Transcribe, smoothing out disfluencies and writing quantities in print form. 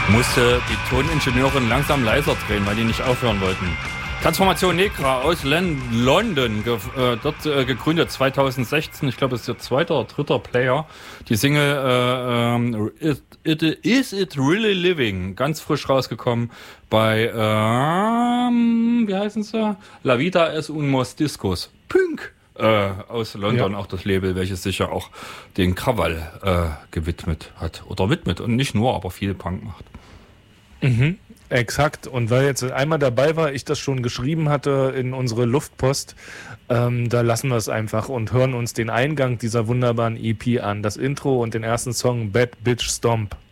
Musste die Toningenieurin langsam leiser drehen, weil die nicht aufhören wollten. Transformation Negra aus London, dort gegründet 2016. Ich glaube, es ist der zweite oder dritte Player. Die Single Is It Really Living, ganz frisch rausgekommen bei, wie heißen sie? La Vida es un Mostiscos. Pünk! Aus London, ja. Auch das Label, welches sich ja auch den Krawall gewidmet hat. Oder widmet und nicht nur, aber viel Punk macht. Mhm. Exakt. Und weil jetzt einmal dabei war, ich das schon geschrieben hatte in unsere Luftpost, da lassen wir es einfach und hören uns den Eingang dieser wunderbaren EP an. Das Intro und den ersten Song Bad Bitch Stomp.